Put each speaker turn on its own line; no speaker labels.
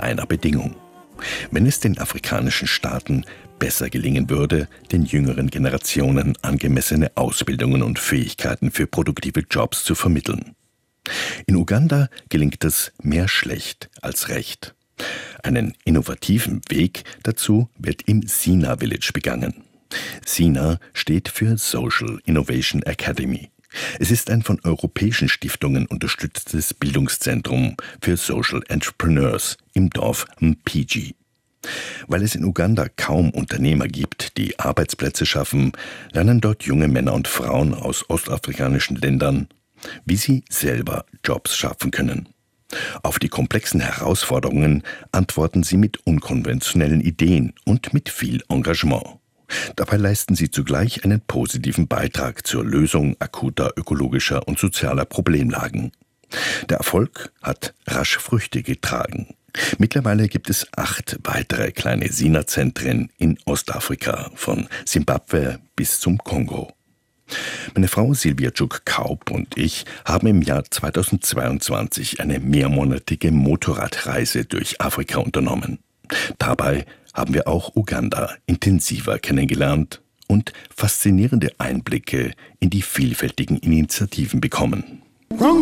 einer Bedingung. Wenn es den afrikanischen Staaten besser gelingen würde, den jüngeren Generationen angemessene Ausbildungen und Fähigkeiten für produktive Jobs zu vermitteln. In Uganda gelingt es mehr schlecht als recht. Einen innovativen Weg dazu wird im Sina Village begangen. Sina steht für Social Innovation Academy. Es ist ein von europäischen Stiftungen unterstütztes Bildungszentrum für Social Entrepreneurs im Dorf Mpigi. Weil es in Uganda kaum Unternehmer gibt, die Arbeitsplätze schaffen, lernen dort junge Männer und Frauen aus ostafrikanischen Ländern, wie sie selber Jobs schaffen können. Auf die komplexen Herausforderungen antworten sie mit unkonventionellen Ideen und mit viel Engagement. Dabei leisten sie zugleich einen positiven Beitrag zur Lösung akuter ökologischer und sozialer Problemlagen. Der Erfolg hat rasch Früchte getragen. Mittlerweile gibt es 8 weitere kleine Sina-Zentren in Ostafrika, von Simbabwe bis zum Kongo. Meine Frau Silvia Tschuk-Kaup und ich haben im Jahr 2022 eine mehrmonatige Motorradreise durch Afrika unternommen. Dabei haben wir auch Uganda intensiver kennengelernt und faszinierende Einblicke in die vielfältigen Initiativen bekommen.